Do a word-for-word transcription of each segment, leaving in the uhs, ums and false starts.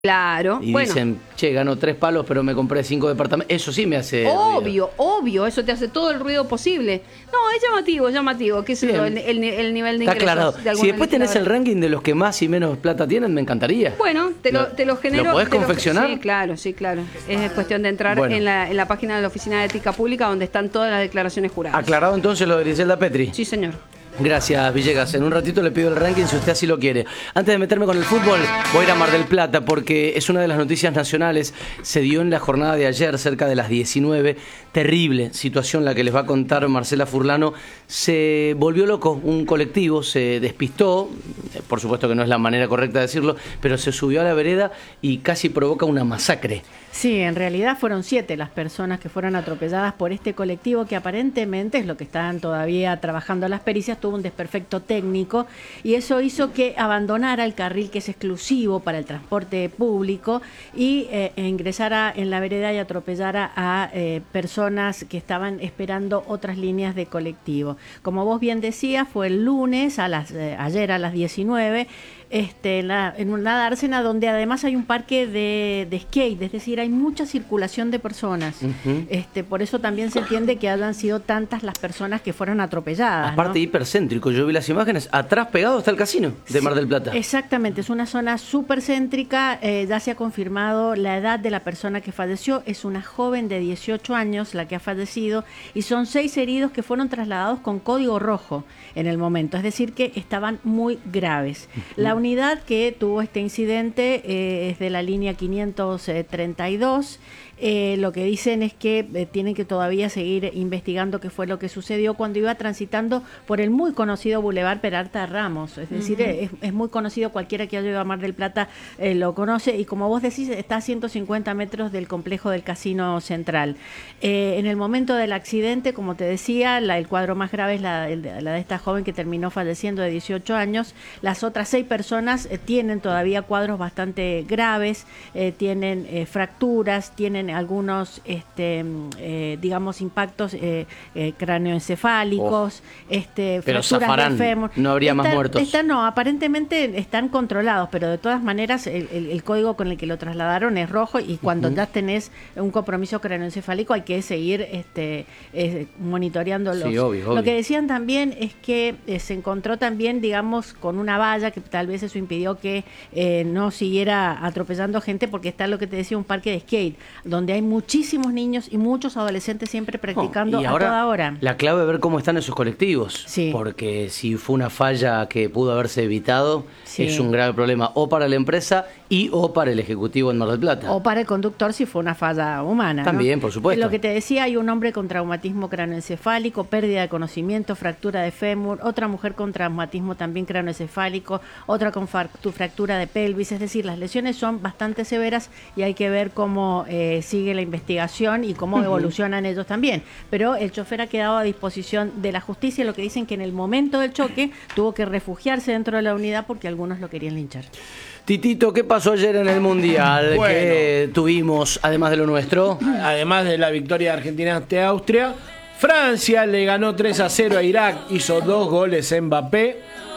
Claro. Y bueno. dicen, che, ganó tres palos, pero me compré cinco departamentos. Eso sí me hace Obvio, ruido. obvio, eso te hace todo el ruido posible. No, es llamativo, es llamativo. ¿Qué es el, el, el nivel de Está ingresos? aclarado. De Si después tenés el legisladores. ranking de los que más y menos plata tienen, me encantaría. Bueno, te lo, ¿Lo- te lo genero. ¿Lo podés te confeccionar? Sí, claro, sí, claro. Es cuestión de entrar Bueno. en, la, en la página de la Oficina de Ética Pública donde están todas las declaraciones juradas. Aclarado entonces lo de Griselda Petri. Sí, señor. Gracias, Villegas. En un ratito le pido el ranking si usted así lo quiere. Antes de meterme con el fútbol, voy a ir a Mar del Plata porque es una de las noticias nacionales. Se dio en la jornada de ayer, cerca de las diecinueve. Terrible situación la que les va a contar Marcela Furlano. Se volvió loco un colectivo, se despistó. Por supuesto que no es la manera correcta de decirlo, pero se subió a la vereda y casi provoca una masacre. Sí, en realidad fueron siete las personas que fueron atropelladas por este colectivo que aparentemente es lo que están todavía trabajando las pericias, tuvo un desperfecto técnico y eso hizo que abandonara el carril que es exclusivo para el transporte público y eh, ingresara en la vereda y atropellara a eh, personas que estaban esperando otras líneas de colectivo. Como vos bien decías, fue el lunes, a las eh, ayer a las diecinueve, Este, en, la, en una dársena donde además hay un parque de, de skate, es decir, hay mucha circulación de personas. Uh-huh. este, por eso también se entiende que hayan sido tantas las personas que fueron atropelladas. Aparte, ¿no? Hipercéntrico, yo vi las imágenes, atrás pegado está el casino de Sí, Mar del Plata. Exactamente, es una zona súper céntrica, eh, ya se ha confirmado la edad de la persona que falleció, es una joven de dieciocho años la que ha fallecido y son seis heridos que fueron trasladados con código rojo en el momento, es decir que estaban muy graves. Uh-huh. La unidad que tuvo este incidente eh, es de la línea quinientos treinta y dos. Eh, lo que dicen es que eh, tienen que todavía seguir investigando qué fue lo que sucedió cuando iba transitando por el muy conocido Boulevard Peralta Ramos. Es decir, uh-huh. es, es muy conocido, cualquiera que haya ido a Mar del Plata eh, lo conoce y como vos decís, está a ciento cincuenta metros del complejo del Casino Central. Eh, en el momento del accidente, como te decía, la, el cuadro más grave es la, el, la de esta joven que terminó falleciendo de dieciocho años. Las otras seis personas eh, tienen todavía cuadros bastante graves, eh, tienen eh, fracturas, tienen algunos, este, eh, digamos, impactos eh, eh, cráneoencefálicos, oh. este, pero fracturas zafarán, de fémur. No habría Están, más muertos. Están, no, aparentemente están controlados, pero de todas maneras el, el, el código con el que lo trasladaron es rojo y cuando uh-huh. ya tenés un compromiso cráneoencefálico hay que seguir este, eh, monitoreándolos. Sí, obvio, obvio. Lo que decían también es que eh, se encontró también, digamos, con una valla que tal vez eso impidió que eh, no siguiera atropellando gente porque está lo que te decía, un parque de skate, donde donde hay muchísimos niños y muchos adolescentes siempre practicando oh, y a ahora, toda hora. La clave es ver cómo están esos colectivos, sí. porque si fue una falla que pudo haberse evitado, sí. es un grave problema o para la empresa y o para el ejecutivo en Mar del Plata. O para el conductor si fue una falla humana. También, ¿no? por supuesto. Lo que te decía, hay un hombre con traumatismo cráneoencefálico, pérdida de conocimiento, fractura de fémur, otra mujer con traumatismo también cráneoencefálico, otra con fractura de pelvis, es decir, las lesiones son bastante severas y hay que ver cómo eh, sigue la investigación y cómo uh-huh. evolucionan ellos también. Pero el chofer ha quedado a disposición de la justicia, lo que dicen que en el momento del choque tuvo que refugiarse dentro de la unidad porque algunos lo querían linchar. Titito, ¿qué pasó ayer en el Mundial? Bueno, ¿Qué tuvimos, además de lo nuestro? Además de la victoria de Argentina ante Austria, Francia le ganó tres a cero a Irak, hizo dos goles en Mbappé,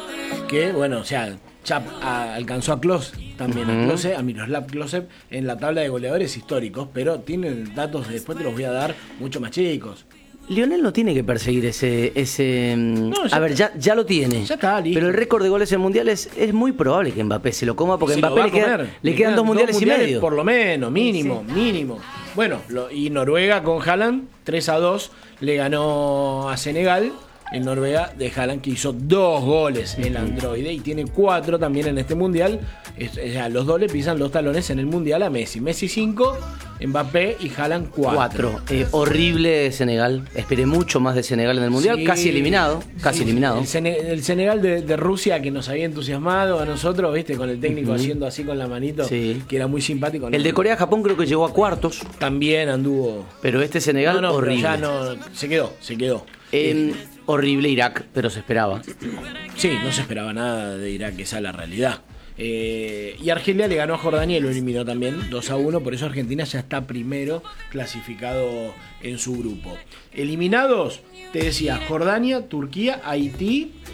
que bueno, o sea, ya a, alcanzó a Klose, también uh-huh. a Klose, a Miroslav Klose en la tabla de goleadores históricos, pero tienen datos, después te los voy a dar, mucho más chicos. Lionel no tiene que perseguir ese... ese no, a ver, ya, ya lo tiene. Ya está, listo. Pero el récord de goles en mundiales es muy probable que Mbappé se lo coma porque se Mbappé le, queda, le, le quedan dos mundiales, dos mundiales y medio. Por lo menos, mínimo, sí. mínimo. Bueno, lo, y Noruega con Haaland, tres a dos, le ganó a Senegal. En Noruega de Haaland, que hizo dos goles el androide y tiene cuatro también en este mundial. Es, es, los dos le pisan los talones en el mundial a Messi. Messi cinco, Mbappé y Haaland cuatro. Cuatro. Eh, horrible Senegal. Esperé mucho más de Senegal en el mundial. Sí, casi eliminado. Casi sí, eliminado. El, Sene, el Senegal de, de Rusia que nos había entusiasmado a nosotros, viste, con el técnico uh-huh. haciendo así con la manito, sí. que era muy simpático. El de Corea-Japón creo que llegó a cuartos. También anduvo. Pero este Senegal, no, no, horrible. Ya no, se quedó, se quedó. Eh, eh, horrible Irak, pero se esperaba. Sí, no se esperaba nada de Irak, esa es la realidad. Eh, y Argelia le ganó a Jordania y lo eliminó también dos a uno, por eso Argentina ya está primero clasificado en su grupo. Eliminados, te decía, Jordania, Turquía, Haití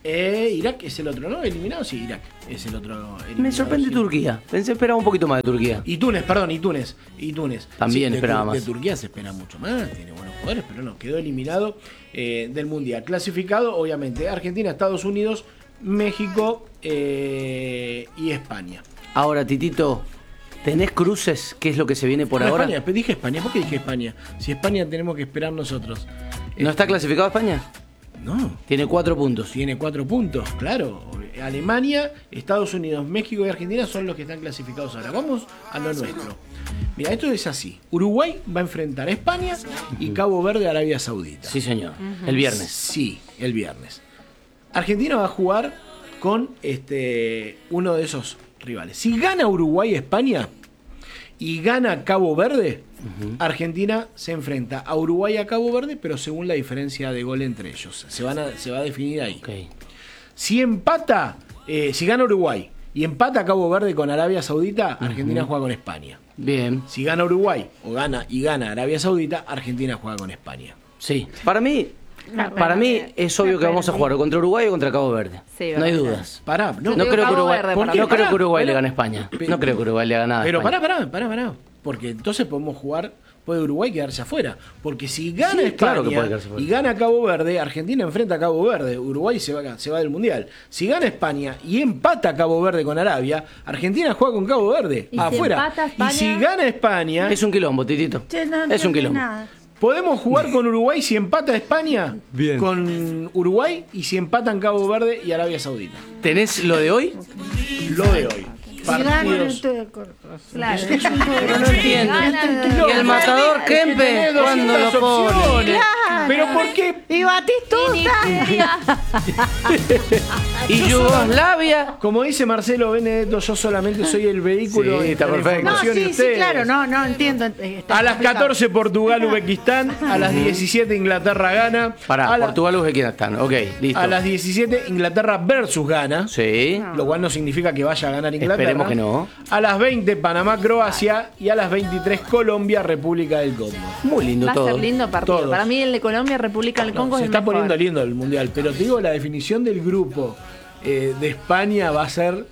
Eh, Irak es el otro, ¿no? Eliminado, sí, Irak es el otro. Eliminado, Me sorprende sí. Turquía. Pensé esperaba un poquito más de Turquía. Y Túnez, perdón, y Túnez. Y Túnez. También de, esperaba de, más. De Turquía se espera mucho más, tiene buenos jugadores, pero no, quedó eliminado eh, del Mundial. Clasificado, obviamente, Argentina, Estados Unidos, México eh, y España. Ahora, Titito, ¿tenés cruces? ¿Qué es lo que se viene por No, ahora? España, dije España, ¿por qué dije España? Si España tenemos que esperar nosotros. ¿No está clasificado España? No. Tiene cuatro puntos. Tiene cuatro puntos, claro. Alemania, Estados Unidos, México y Argentina son los que están clasificados ahora. Vamos a lo nuestro. Mira, esto es así. Uruguay va a enfrentar a España y Cabo Verde a Arabia Saudita. Sí, señor. El viernes. Sí, el viernes. Argentina va a jugar con este uno de esos rivales. Si gana Uruguay España y gana Cabo Verde, uh-huh. Argentina se enfrenta a Uruguay y a Cabo Verde, pero según la diferencia de gol entre ellos. Se, van a, se va a definir ahí. Okay. Si empata, eh, si gana Uruguay y empata Cabo Verde con Arabia Saudita, Argentina uh-huh. juega con España. Bien. Si gana Uruguay o gana y gana Arabia Saudita, Argentina juega con España. Sí. Para mí, para mí es obvio que vamos a jugar o contra Uruguay o contra Cabo Verde. Sí, no hay dudas. Pará, no, no creo que Uruguay, Verde, no creo pará, que Uruguay pará, le gane a España. Pero, no creo que Uruguay le gane a Pero España. pará, pará, pará, pará. Porque entonces podemos jugar, puede Uruguay quedarse afuera. Porque si gana sí, España claro que puede quedarse afuera. Y gana Cabo Verde, Argentina enfrenta a Cabo Verde, Uruguay se va, se va del Mundial. Si gana España y empata Cabo Verde con Arabia, Argentina juega con Cabo Verde, ¿Y afuera. Si España? Y si gana España... Es un quilombo, Titito. Che, no, es un quilombo. Nada. Podemos jugar con Uruguay si empata España Bien. con Uruguay y si empatan Cabo Verde y Arabia Saudita. ¿Tenés lo de hoy? Lo de hoy. Partidos. Claro. Pero no entiendo. Gana- Y el matador Kempe, ¿cuándo lo pone? Claro. Pero ¿por qué? Y Batistuta. ¿Y Yugoslavia? Como dice Marcelo Benedetto, yo solamente soy el vehículo Sí, de está la perfecto. No, información y sí, sí, ustedes. claro, no, no entiendo. eh, está A las complicado. catorce Portugal, Uzbekistán. A las diecisiete Inglaterra gana. Pará, a la- Portugal, Uzbekistán. Ok, listo. A las diecisiete Inglaterra versus Ghana. Sí. Lo cual no significa que vaya a ganar Inglaterra. Esperemos que no. A las veinte Panamá, Croacia. Y a las veintitrés Colombia, República del Congo. Muy lindo Va a todo. ser lindo partido. Todos. Para mí el de Colombia, República del No, Congo se es el está mejor. poniendo lindo el mundial. Pero te digo, la definición del grupo eh, de España va a ser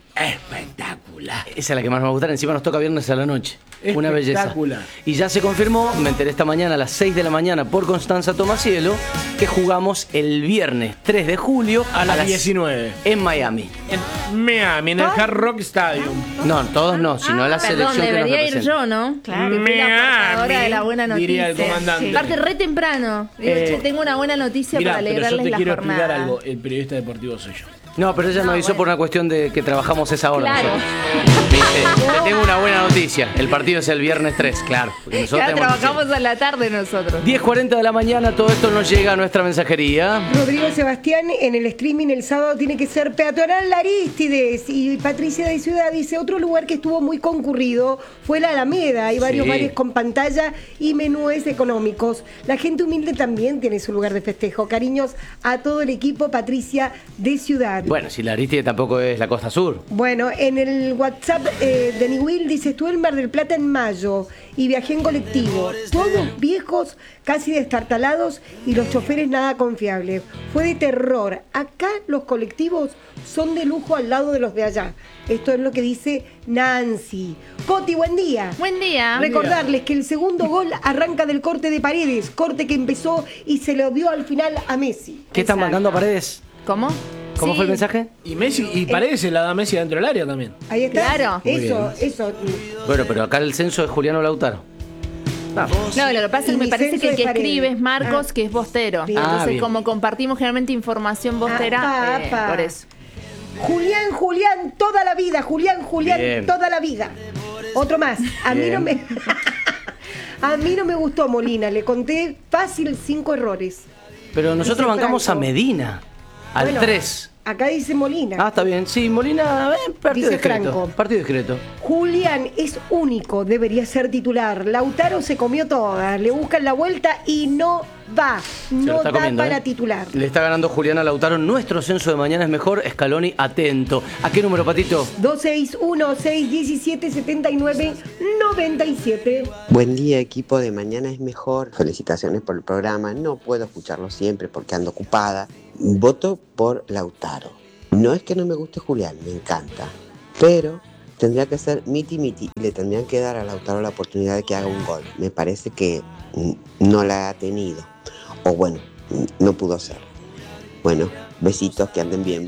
espectacular. Esa es la que más me va a gustar. Encima nos toca viernes a la noche. Una belleza. Espectacular. Y ya se confirmó, me enteré esta mañana a las seis de la mañana por Constanza Tomasielo, que jugamos el viernes tres de julio A las diecinueve. en Miami. En Miami, en el Hard Rock Stadium. No, todos no, sino la Perdón, selección que nos debería ir representa. yo, ¿no? Claro. Que fui la portadora de la buena noticia. diría el comandante. Sí. Aparte, re temprano. Digo, Eh, che, tengo una buena noticia Mirá, para pero yo alegrarles te la quiero jornada. explicar algo. El periodista deportivo soy yo. No, pero ella me No, avisó bueno. por una cuestión de que trabajamos esa hora. Claro. nosotros. Dice, te tengo una buena noticia. El partido es el viernes tres, claro. porque nosotros Ya tenemos trabajamos a la tarde nosotros. diez cuarenta de la mañana, todo esto nos llega a nuestra mensajería. Rodrigo Sebastián en el streaming el sábado tiene que ser peatonal Arístides. Y Patricia de Ciudad dice, otro lugar que estuvo muy concurrido fue la Alameda. Hay varios Sí. bares con pantalla y menúes económicos. La gente humilde también tiene su lugar de festejo. Cariños a todo el equipo, Patricia de Ciudad. Bueno, si la Aristide tampoco es la costa sur. Bueno, en el WhatsApp eh, de Niwil dice, estuve en Mar del Plata en mayo y viajé en colectivo. Todos viejos, casi destartalados y los choferes nada confiables. Fue de terror. Acá los colectivos son de lujo al lado de los de allá. Esto es lo que dice Nancy. Coti, buen día. Buen día. Recordarles que el segundo gol arranca del corte de Paredes, corte que empezó y se lo dio al final a Messi. ¿Qué están Exacto. mandando a Paredes? ¿Cómo? ¿Cómo Sí. fue el mensaje? Y Messi, y Paredes se la da Messi dentro del área también. Ahí está. Claro. Muy Eso, bien. eso. Bueno, pero acá el censo es Juliano Lautaro. Vamos. No, lo que pasa es Y que me mi parece censo que el que es Paredes. escribe es Marcos, Ah. que es bostero. Bien. Ah, Entonces, bien. como compartimos generalmente información bostera, Apa, eh, apa. por eso. Julián, Julián, toda la vida. Julián, Julián, Bien. toda la vida. Otro más. A mí Bien. no me. A mí no me gustó Molina. Le conté fácil cinco errores. Pero nosotros Dice bancamos a Franco. Medina. Al Bueno, tres. Acá dice Molina. Ah, está bien. Sí, Molina, eh, partido Dice discreto. Franco. Partido discreto. Julián es único, debería ser titular. Lautaro se comió todas, le buscan la vuelta y no va. Se lo No está da comiendo, para ¿eh? titular. Le está ganando Juliana Lautaro. Nuestro censo de mañana es mejor. Scaloni, atento. ¿A qué número, Patito? dos seis uno, seis uno siete, siete nueve, nueve siete. Buen día, equipo de Mañana es Mejor. Felicitaciones por el programa. No puedo escucharlo siempre porque ando ocupada. Voto por Lautaro. No es que no me guste Julián, me encanta, pero tendría que ser miti miti y le tendrían que dar a Lautaro la oportunidad de que haga un gol. Me parece que no la ha tenido, o bueno, no pudo ser. Bueno, besitos, que anden bien.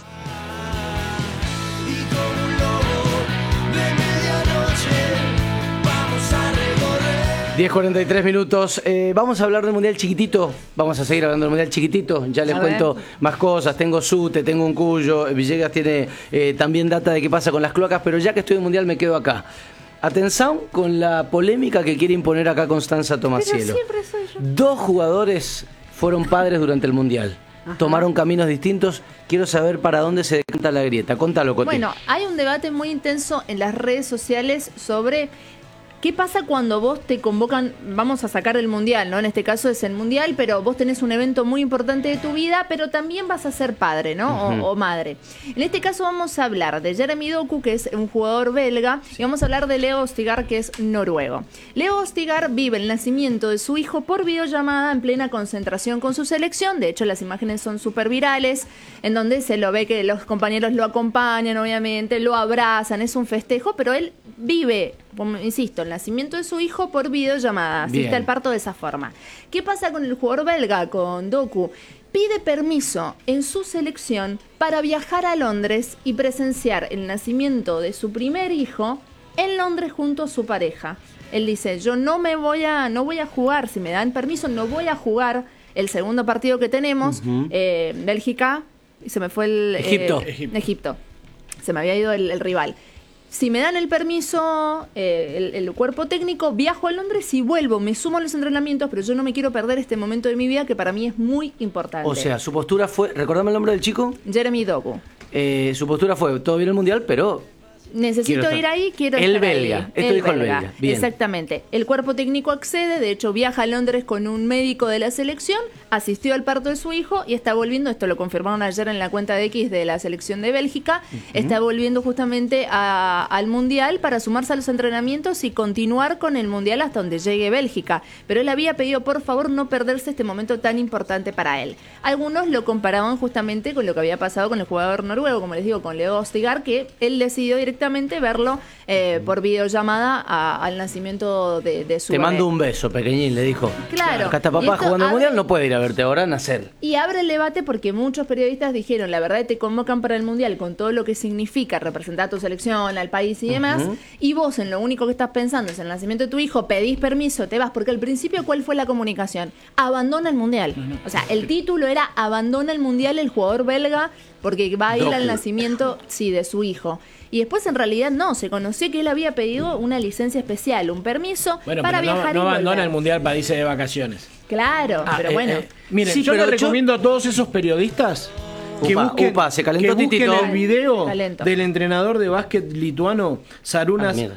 diez cuarenta y tres minutos. Eh, vamos a hablar del Mundial Chiquitito. Vamos a seguir hablando del Mundial Chiquitito. Ya les A cuento ver. más cosas. Tengo Sute, tengo un Cuyo. Villegas tiene eh, también data de qué pasa con las cloacas. Pero ya que estoy en el Mundial me quedo acá. Atención con la polémica que quiere imponer acá Constanza Tomacielo. siempre soy yo. Dos jugadores fueron padres durante el Mundial. Ajá. Tomaron caminos distintos. Quiero saber para dónde se decanta la grieta. Contalo, Coti. Bueno, hay un debate muy intenso en las redes sociales sobre qué pasa cuando vos te convocan, vamos a sacar el Mundial, ¿no? En este caso es el Mundial, pero vos tenés un evento muy importante de tu vida, pero también vas a ser padre, ¿no? Ujú. o, o madre. En este caso vamos a hablar de Jeremy Doku, que es un jugador belga, y vamos a hablar de Leo Ostigar, que es noruego. Leo Ostigar vive el nacimiento de su hijo por videollamada en plena concentración con su selección. De hecho, las imágenes son súper virales, en donde se lo ve que los compañeros lo acompañan, obviamente, lo abrazan, es un festejo, pero él vive, como insisto, el nacimiento de su hijo por videollamada, asiste Bien. al parto de esa forma. ¿Qué pasa con el jugador belga, con Doku? Pide permiso en su selección para viajar a Londres y presenciar el nacimiento de su primer hijo en Londres junto a su pareja. Él dice, yo no me voy a, no voy a jugar, si me dan permiso, no voy a jugar el segundo partido que tenemos, Ujú. eh, Bélgica, y se me fue el... Egipto. eh, Egipto. Egipto. Se me había ido el, el rival. Si me dan el permiso, eh, el, el cuerpo técnico, viajo a Londres y vuelvo, me sumo a los entrenamientos, pero yo no me quiero perder este momento de mi vida que para mí es muy importante. O sea, su postura fue... ¿Recordame el nombre del chico? Jeremy Doku. Eh, su postura fue, todo bien el Mundial, pero... Necesito Quiero estar- ir ahí, quiero El estar belga. ahí. Esto dijo el belga. Bien. Exactamente. El cuerpo técnico accede, de hecho viaja a Londres con un médico de la selección, asistió al parto de su hijo y está volviendo, esto lo confirmaron ayer en la cuenta de X de la selección de Bélgica, está volviendo justamente a- al Mundial para sumarse a los entrenamientos y continuar con el Mundial hasta donde llegue Bélgica. Pero él había pedido por favor no perderse este momento tan importante para él. Algunos lo comparaban justamente con lo que había pasado con el jugador noruego, como les digo, con Leo Ostigar, que él decidió directamente verlo eh, por videollamada a- al nacimiento de, de su Te bebé. mando un beso, pequeñín, le dijo. Claro. Acá está Y papá esto jugando al abre- Mundial, no puede ir a verte ahora a nacer. Y abre el debate porque muchos periodistas dijeron, la verdad te convocan para el Mundial con todo lo que significa representar a tu selección, al país y demás, Ujú. y vos en lo único que estás pensando es en el nacimiento de tu hijo, pedís permiso, te vas, porque al principio ¿cuál fue la comunicación? Abandona el Mundial. O sea, el título era abandona el Mundial el jugador belga porque va a ir Doku. al nacimiento, sí, de su hijo. Y después en realidad no, se conoció que él había pedido una licencia especial, un permiso Bueno, para pero no, viajar no y abandona volver. el Mundial para irse de vacaciones. Claro, Ah, pero eh, bueno. eh, Miren, Sí, yo pero les yo- recomiendo a todos esos periodistas que Upa, busquen, upa, se calentó que busquen Titito. el video Talento. del entrenador de básquet lituano, Ah, Sarunas mierda.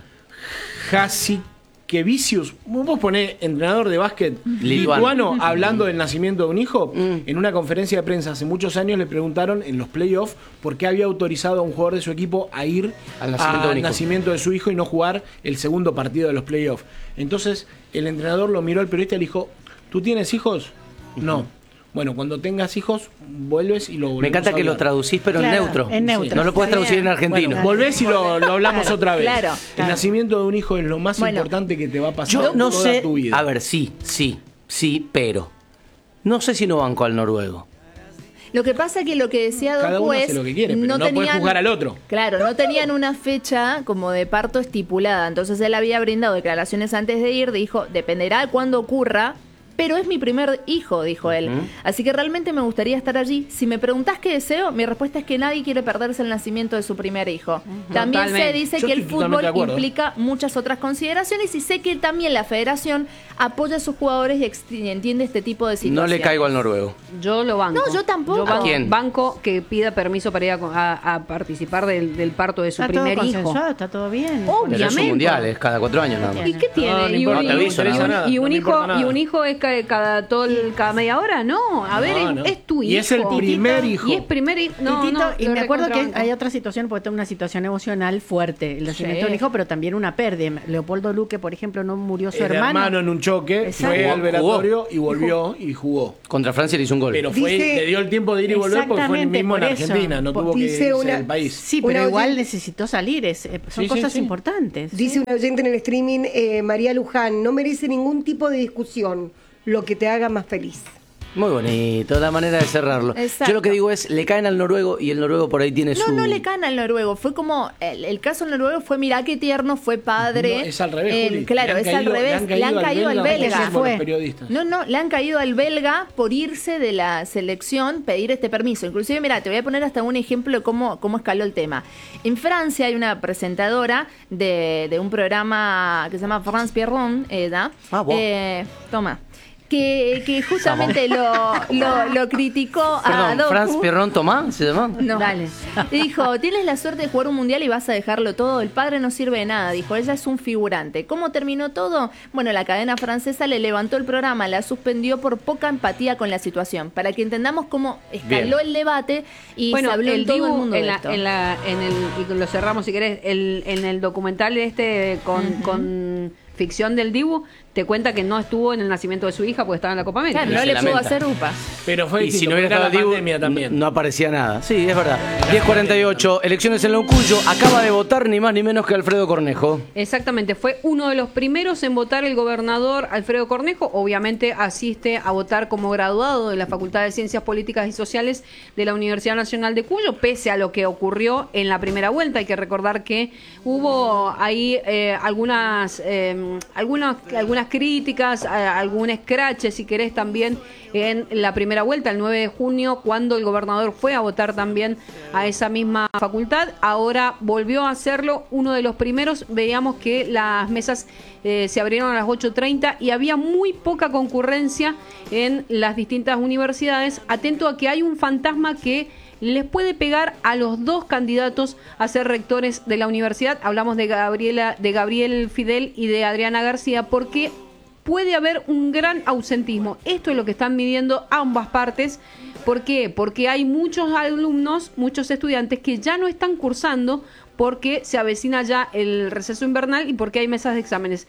Jasikevicius. Vos ponés entrenador de básquet Lituano. lituano, hablando del nacimiento de un hijo. Mm. En una conferencia de prensa hace muchos años le preguntaron en los playoffs por qué había autorizado a un jugador de su equipo a ir Al nacimiento de un al hijo. nacimiento de su hijo y no jugar el segundo partido de los playoffs. Entonces el entrenador lo miró al periodista y le dijo, ¿tú tienes hijos? No. Bueno, cuando tengas hijos, vuelves y lo volvemos Me encanta a que lo hablar. traducís, pero en Claro, neutro. en neutro. No lo puedes Está traducir bien. en argentino. Bueno, volvés y lo, lo hablamos Claro, otra vez. claro, El claro. nacimiento de un hijo es lo más Bueno, importante que te va a pasar Yo no toda sé. tu vida. A ver, sí, sí, sí, pero. No sé si no banco al noruego. Lo que pasa es que lo que decía Cada Doku uno hace es, lo que quiere, pero no puede tenían- juzgar al otro. Claro, no tenían una fecha como de parto estipulada. Entonces él había brindado declaraciones antes de ir, dijo, dependerá de cuándo ocurra, pero es mi primer hijo, dijo él. Ujú. Así que realmente me gustaría estar allí. Si me preguntás qué deseo, mi respuesta es que nadie quiere perderse el nacimiento de su primer hijo. También Totalmente. se dice Yo que el estoy totalmente fútbol de acuerdo. implica muchas otras consideraciones y sé que también la federación apoya a sus jugadores y ex- y entiende este tipo de situaciones. No le caigo al noruego. Yo lo banco. No, yo tampoco. Yo banco, ¿A quién? banco que pida permiso para ir a, a- a participar del, del parto de su Está todo primer hijo. consensuado, está todo bien. Obvio. Pero es un Obviamente. mundial, es cada cuatro años nada más. ¿Y qué tiene? No, no y, importa, un, no te aviso y un- nada. y un No me hijo, importa nada. y un hijo es ca- cada, todo el- cada media hora? No, a ver, No, es, no. es tu hijo. Y es el primer hijo. Y es primer hijo. No, y, Tito, no, y lo me acuerdo que recontrabanco. hay otra situación, porque tengo una situación emocional fuerte, el nacimiento Sí. de un hijo, pero también una pérdida. Leopoldo Luque, por ejemplo, no murió su El hermano. hermano en un choque, Exacto. fue al Jugó. velatorio y volvió y jugó. Contra Francia le hizo un gol. Pero fue, Dice- le dio el tiempo de ir y volver porque fue el Exactamente, mismo en por eso. Argentina, no Por- tuvo que dice irse una- del país. Sí, pero Una igual oyen- necesitó salir, es- eh, son Sí, sí, cosas sí. importantes. Dice un oyente en el streaming, eh, María Luján, no merece ningún tipo de discusión, lo que te haga más feliz. Muy bonito, la manera de cerrarlo. Exacto. Yo lo que digo es, le caen al noruego y el noruego por ahí tiene No, su... no le caen al noruego. Fue como. El, el caso del noruego fue: mirá qué tierno, fue padre. No, es al revés, Eh, Juli. claro, Le han es al caído- revés. Le han caído al belga. Se como fue. los periodistas. No, no, le han caído al belga por irse de la selección, pedir este permiso. Inclusive, mira, te voy a poner hasta un ejemplo de cómo, cómo escaló el tema. En Francia hay una presentadora de, de un programa que se llama France Pierron, Eda. Ah, vos. Eh, toma. Que, que justamente lo, lo, lo criticó a Perdón, Doku. Franz Pierron Tomás se llama. No. Dale. Y dijo, tienes la suerte de jugar un mundial y vas a dejarlo todo. El padre no sirve de nada. Dijo, ella es un figurante. ¿Cómo terminó todo? Bueno, la cadena francesa le levantó el programa, la suspendió por poca empatía con la situación. Para que entendamos cómo escaló Bien. el debate y Bueno, se habló el en todo Dibu, el mundo en de la, esto. en la, en el, y lo cerramos si querés, el, en el documental este con, con ficción del Dibu, te cuenta que no estuvo en el nacimiento de su hija porque estaba en la Copa América. Claro, Y no se le pudo lamenta. hacer upas. Pero fue Y si distinto, no hubiera porque era estado la Dibu, pandemia también. no, no aparecía nada. Sí, es verdad. diez cuarenta y ocho, elecciones en Loncuyo. Acaba de votar ni más ni menos que Alfredo Cornejo. Exactamente, fue uno de los primeros en votar el gobernador Alfredo Cornejo. Obviamente asiste a votar como graduado de la Facultad de Ciencias Políticas y Sociales de la Universidad Nacional de Cuyo, pese a lo que ocurrió en la primera vuelta. Hay que recordar que hubo ahí eh, algunas, eh, algunas, algunas críticas, eh, algún escrache, si querés, también en la primera vuelta, el nueve de junio, cuando el gobernador fue a votar también a esa misma facultad. Ahora volvió a hacerlo, uno de los primeros. Veíamos que las mesas eh, se abrieron a las ocho treinta y había muy poca concurrencia en las distintas universidades. Atento a que hay un fantasma que les puede pegar a los dos candidatos a ser rectores de la universidad. Hablamos de Gabriela, de Gabriel Fidel y de Adriana García, porque puede haber un gran ausentismo. Esto es lo que están midiendo ambas partes. ¿Por qué? Porque hay muchos alumnos, muchos estudiantes que ya no están cursando porque se avecina ya el receso invernal y porque hay mesas de exámenes.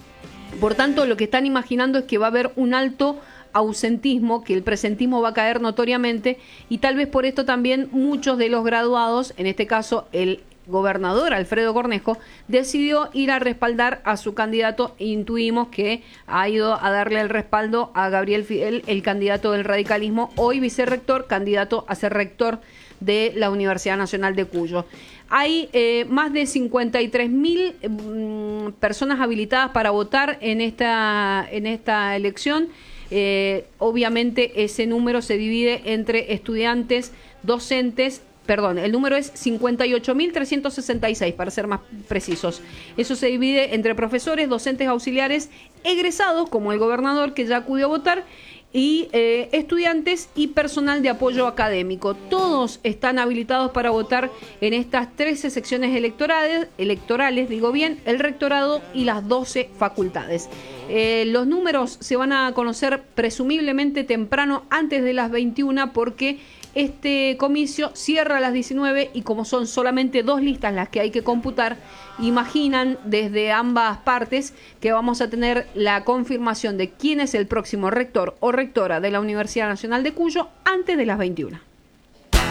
Por tanto, lo que están imaginando es que va a haber un alto ausentismo, que el presentismo va a caer notoriamente, y tal vez por esto también muchos de los graduados, en este caso el gobernador Alfredo Cornejo, decidió ir a respaldar a su candidato. Intuimos que ha ido a darle el respaldo a Gabriel Fidel, el candidato del radicalismo, hoy vicerrector, candidato a ser rector de la Universidad Nacional de Cuyo. Hay eh, más de cincuenta y tres mil eh, personas habilitadas para votar en esta, en esta elección. Eh, obviamente ese número se divide entre estudiantes, docentes. Perdón, el número es cincuenta y ocho mil trescientos sesenta y seis, para ser más precisos. Eso se divide entre profesores, docentes auxiliares, egresados, como el gobernador que ya acudió a votar, y eh, estudiantes y personal de apoyo académico. Todos están habilitados para votar en estas trece secciones electorales, electorales, digo bien, el rectorado y las doce facultades. Eh, los números se van a conocer presumiblemente temprano, antes de las veintiuna, porque este comicio cierra a las diecinueve y como son solamente dos listas las que hay que computar, imaginan desde ambas partes que vamos a tener la confirmación de quién es el próximo rector o rectora de la Universidad Nacional de Cuyo antes de las veintiuna.